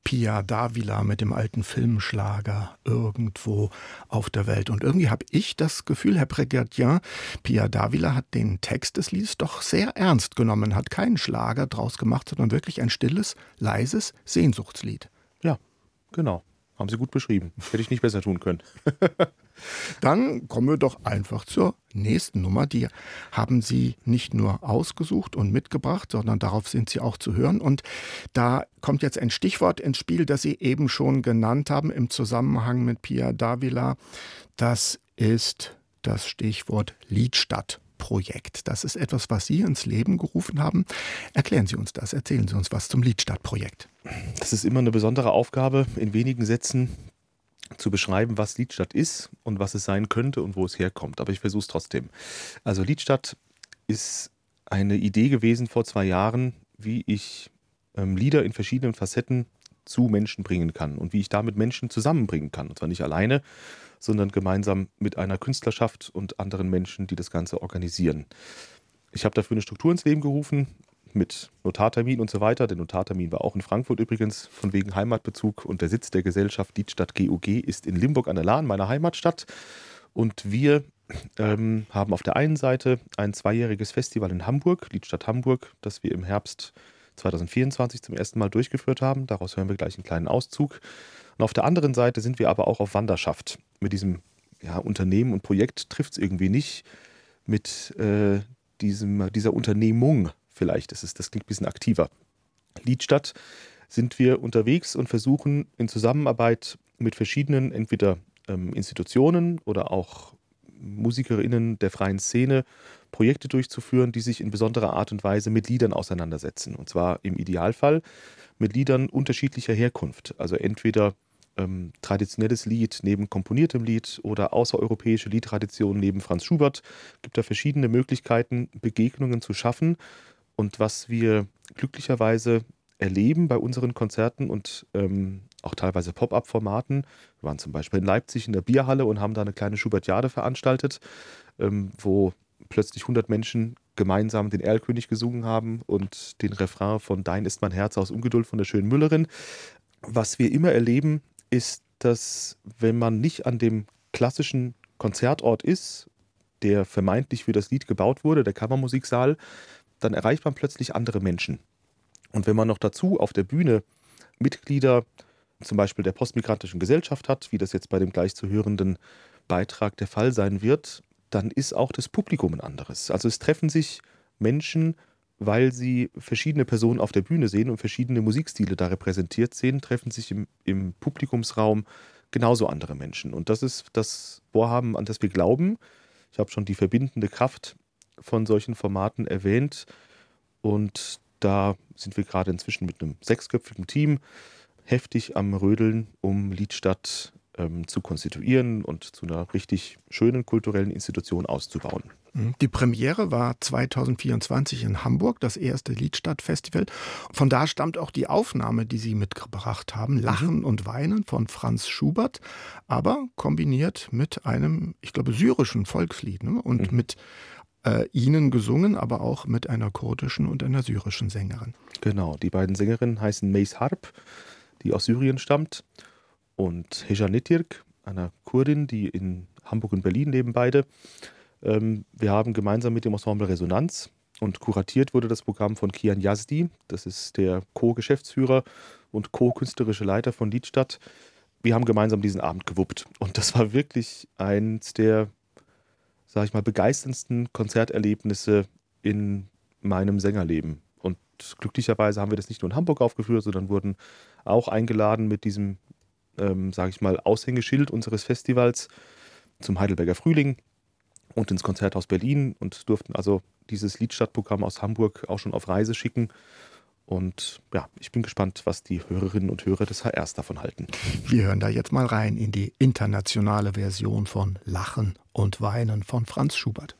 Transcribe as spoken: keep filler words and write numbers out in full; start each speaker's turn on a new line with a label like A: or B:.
A: Pia Davila mit dem alten Filmschlager irgendwo auf der Welt. Und irgendwie habe ich das Gefühl, Herr Brigadier, Pia Davila hat den Text des Liedes doch sehr ernst genommen, hat keinen Schlager draus gemacht, sondern wirklich ein stilles, leises Sehnsuchtslied.
B: Ja, genau. Haben Sie gut beschrieben. Hätte ich nicht besser tun können.
A: Dann kommen wir doch einfach zur nächsten Nummer. Die haben Sie nicht nur ausgesucht und mitgebracht, sondern darauf sind Sie auch zu hören. Und da kommt jetzt ein Stichwort ins Spiel, das Sie eben schon genannt haben im Zusammenhang mit Pia Davila. Das ist das Stichwort Liedstadt-Projekt. Das ist etwas, was Sie ins Leben gerufen haben. Erklären Sie uns das, erzählen Sie uns was zum Liedstadt-Projekt.
B: Das ist immer eine besondere Aufgabe, in wenigen Sätzen zu beschreiben, was Liedstadt ist und was es sein könnte und wo es herkommt. Aber ich versuche es trotzdem. Also Liedstadt ist eine Idee gewesen vor zwei Jahren, wie ich ähm, Lieder in verschiedenen Facetten zu Menschen bringen kann und wie ich damit Menschen zusammenbringen kann. Und zwar nicht alleine, sondern gemeinsam mit einer Künstlerschaft und anderen Menschen, die das Ganze organisieren. Ich habe dafür eine Struktur ins Leben gerufen, mit Notartermin und so weiter. Der Notartermin war auch in Frankfurt übrigens, von wegen Heimatbezug. Und der Sitz der Gesellschaft Liedstadt G U G ist in Limburg an der Lahn, meiner Heimatstadt. Und wir ähm, haben auf der einen Seite ein zweijähriges Festival in Hamburg, Liedstadt Hamburg, das wir im Herbst zwanzig vierundzwanzig zum ersten Mal durchgeführt haben. Daraus hören wir gleich einen kleinen Auszug. Und auf der anderen Seite sind wir aber auch auf Wanderschaft. Mit diesem ja, Unternehmen und Projekt trifft es irgendwie nicht. Mit äh, diesem, dieser Unternehmung vielleicht ist es, das klingt ein bisschen aktiver. Liedstadt sind wir unterwegs und versuchen in Zusammenarbeit mit verschiedenen, entweder ähm, Institutionen oder auch MusikerInnen der freien Szene, Projekte durchzuführen, die sich in besonderer Art und Weise mit Liedern auseinandersetzen. Und zwar im Idealfall mit Liedern unterschiedlicher Herkunft. Also entweder ähm, traditionelles Lied neben komponiertem Lied oder außereuropäische Liedtradition neben Franz Schubert. Es gibt da verschiedene Möglichkeiten, Begegnungen zu schaffen. Und was wir glücklicherweise erleben bei unseren Konzerten und ähm, auch teilweise Pop-up-Formaten, wir waren zum Beispiel in Leipzig in der Bierhalle und haben da eine kleine Schubertiade veranstaltet, ähm, wo plötzlich hundert Menschen gemeinsam den Erlkönig gesungen haben und den Refrain von Dein ist mein Herz aus Ungeduld von der schönen Müllerin. Was wir immer erleben, ist, dass wenn man nicht an dem klassischen Konzertort ist, der vermeintlich für das Lied gebaut wurde, der Kammermusiksaal, dann erreicht man plötzlich andere Menschen. Und wenn man noch dazu auf der Bühne Mitglieder zum Beispiel der postmigrantischen Gesellschaft hat, wie das jetzt bei dem gleich zu hörenden Beitrag der Fall sein wird, dann ist auch das Publikum ein anderes. Also es treffen sich Menschen, weil sie verschiedene Personen auf der Bühne sehen und verschiedene Musikstile da repräsentiert sehen, treffen sich im, im Publikumsraum genauso andere Menschen. Und das ist das Vorhaben, an das wir glauben. Ich habe schon die verbindende Kraft von solchen Formaten erwähnt und da sind wir gerade inzwischen mit einem sechsköpfigen Team heftig am Rödeln, um Liedstadt ähm, zu konstituieren und zu einer richtig schönen kulturellen Institution auszubauen.
A: Die Premiere war zwanzig vierundzwanzig in Hamburg, das erste Liedstadt-Festival. Von da stammt auch die Aufnahme, die Sie mitgebracht haben, Lachen mhm. und Weinen von Franz Schubert, aber kombiniert mit einem, ich glaube, syrischen Volkslied, ne? Und mhm. mit äh, Ihnen gesungen, aber auch mit einer kurdischen und einer syrischen Sängerin.
B: Genau, die beiden Sängerinnen heißen Meis Harp, die aus Syrien stammt, und Hejan Netirk, einer Kurdin, die in Hamburg und Berlin leben beide. Ähm, wir haben gemeinsam mit dem Ensemble Resonanz und kuratiert wurde das Programm von Kian Yazdi, das ist der Co-Geschäftsführer und Co-künstlerische Leiter von Liedstadt. Wir haben gemeinsam diesen Abend gewuppt und das war wirklich eins der, sag ich mal, begeisterndsten Konzerterlebnisse in meinem Sängerleben. Und glücklicherweise haben wir das nicht nur in Hamburg aufgeführt, sondern wurden auch eingeladen mit diesem, ähm, sage ich mal, Aushängeschild unseres Festivals zum Heidelberger Frühling und ins Konzerthaus Berlin und durften also dieses Liedstadtprogramm aus Hamburg auch schon auf Reise schicken. Und ja, ich bin gespannt, was die Hörerinnen und Hörer des H Rs davon halten.
A: Wir hören da jetzt mal rein in die internationale Version von Lachen und Weinen von Franz Schubert.